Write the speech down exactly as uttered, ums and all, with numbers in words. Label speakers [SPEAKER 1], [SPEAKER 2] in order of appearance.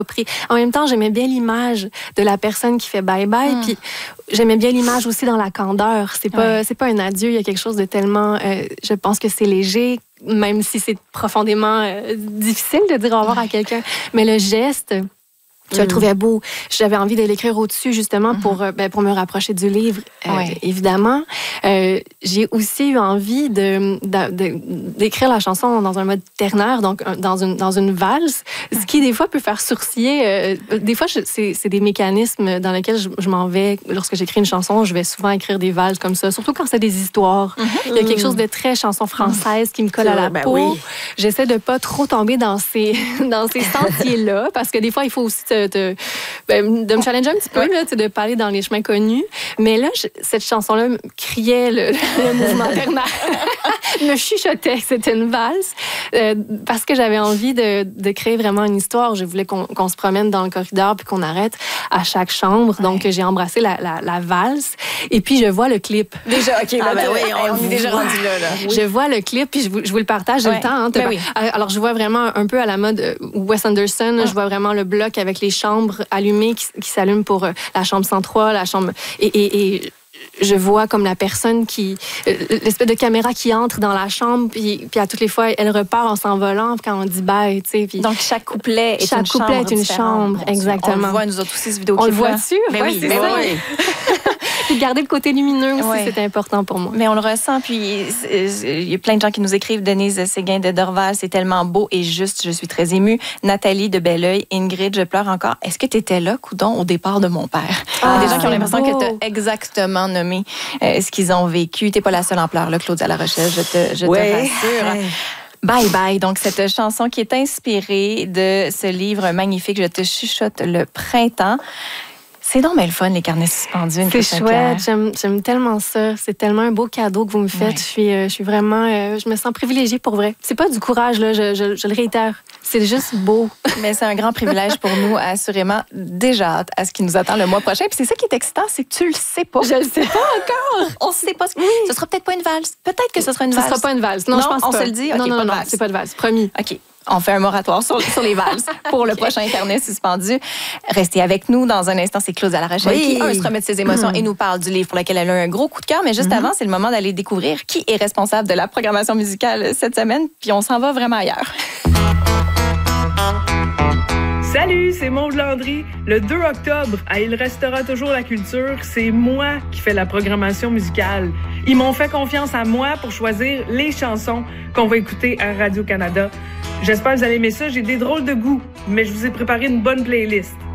[SPEAKER 1] En même temps, j'aimais bien l'image de la personne qui fait bye-bye, mm. puis j'aimais bien l'image aussi dans la candeur. C'est pas, ouais. c'est pas un adieu, il y a quelque chose de tellement... Euh, je pense que c'est léger, même si c'est profondément euh, difficile de dire au revoir à quelqu'un. Mais le geste... Je le trouvais beau. J'avais envie de l'écrire au-dessus, justement, mm-hmm. pour, ben, pour me rapprocher du livre, euh, ouais. évidemment. Euh, j'ai aussi eu envie de, de, de, d'écrire la chanson dans un mode ternaire, donc dans une, dans une valse, ce qui, des fois, peut faire sourciller. Euh, des fois, je, c'est, c'est des mécanismes dans lesquels je, je m'en vais. Lorsque j'écris une chanson, je vais souvent écrire des valses comme ça, surtout quand c'est des histoires. Mm-hmm. Il y a quelque chose de très chanson française qui me colle c'est à la vrai, peau. Ben oui. J'essaie de pas trop tomber dans ces, dans ces sentiers-là, parce que des fois, il faut aussi te De, ben, de me challenger un petit peu, là, de parler dans les chemins connus. Mais là, je, cette chanson-là criait le, le mouvement ternaire. me chuchotait que c'était une valse. Euh, parce que j'avais envie de, de créer vraiment une histoire. Je voulais qu'on, qu'on se promène dans le corridor puis qu'on arrête à chaque chambre. Ouais. Donc, j'ai embrassé la, la, la valse. Et puis, je vois le clip.
[SPEAKER 2] Déjà, OK. Ah, ben oui, on, on est déjà rendu là. là.
[SPEAKER 1] Oui. Je vois le clip puis je vous, je vous le partage. J'ai ouais. le temps. Hein, ben oui. Alors, je vois vraiment un peu à la mode Wes Anderson. Ouais. Je vois vraiment le bloc avec les chambres allumées qui, qui s'allument pour euh, la chambre cent trois, la chambre... Et, et, et je vois comme la personne qui... Euh, l'espèce de caméra qui entre dans la chambre, puis, puis à toutes les fois, elle repart en s'envolant quand on dit bye, tu sais. Puis
[SPEAKER 2] donc, chaque couplet est
[SPEAKER 1] chaque
[SPEAKER 2] une
[SPEAKER 1] couplet
[SPEAKER 2] chambre
[SPEAKER 1] est une chambre, exactement. On
[SPEAKER 2] le voit, nous autres aussi, ce vidéo
[SPEAKER 1] on le voit dessus?
[SPEAKER 2] Mais oui,
[SPEAKER 1] c'est
[SPEAKER 2] mais
[SPEAKER 1] ça.
[SPEAKER 2] oui.
[SPEAKER 1] Puis garder le côté lumineux aussi,
[SPEAKER 2] ouais.
[SPEAKER 1] c'est important pour moi.
[SPEAKER 2] Mais on le ressent, puis il y a plein de gens qui nous écrivent. Denise Séguin de Dorval, c'est tellement beau et juste, je suis très émue. Nathalie de Belleuil, Ingrid, je pleure encore. Est-ce que tu étais là, coudon, au départ de mon père? Ah, il y a des gens qui ont l'impression beau. que tu as exactement nommé euh, ce qu'ils ont vécu. Tu n'es pas la seule en pleurs, là, Claudia Larochelle, je te, je ouais. te rassure. Ouais. Bye Bye, donc cette chanson qui est inspirée de ce livre magnifique, Je te chuchote le printemps. C'est donc bien le fun, les carnets suspendus.
[SPEAKER 1] C'est chouette, j'aime, j'aime tellement ça. C'est tellement un beau cadeau que vous me faites. Ouais. Je suis, euh, je suis vraiment, euh, je me sens privilégiée pour vrai. C'est pas du courage, là, je, je, je le réitère. C'est juste beau. Mais c'est un grand privilège pour nous, assurément. Déjà hâte à ce qui nous attend le mois prochain. Puis c'est ça qui est excitant, c'est que tu le sais pas. Je le sais pas encore.
[SPEAKER 2] On ne sait pas. Oui. Ce sera peut-être pas une valse. Peut-être que ce sera une valse.
[SPEAKER 1] Ce sera pas une valse. Non, non je pense
[SPEAKER 2] on
[SPEAKER 1] pas.
[SPEAKER 2] se le dit. Okay,
[SPEAKER 1] non, non,
[SPEAKER 2] pas
[SPEAKER 1] non,
[SPEAKER 2] de
[SPEAKER 1] non, c'est pas de valse. Promis.
[SPEAKER 2] OK. On fait un moratoire sur, sur les valses pour le okay. prochain carnet suspendu. Restez avec nous. Dans un instant, c'est Claudia Larochelle oui. qui, un, se remet de ses émotions mmh. et nous parle du livre pour lequel elle a un gros coup de cœur. Mais juste mmh. avant, c'est le moment d'aller découvrir qui est responsable de la programmation musicale cette semaine. Puis on s'en va vraiment ailleurs.
[SPEAKER 3] Salut, c'est Maude Landry. Le deux octobre, à Il restera toujours la culture, c'est moi qui fais la programmation musicale. Ils m'ont fait confiance à moi pour choisir les chansons qu'on va écouter à Radio-Canada. J'espère que vous allez aimer ça. J'ai des drôles de goût, mais je vous ai préparé une bonne playlist.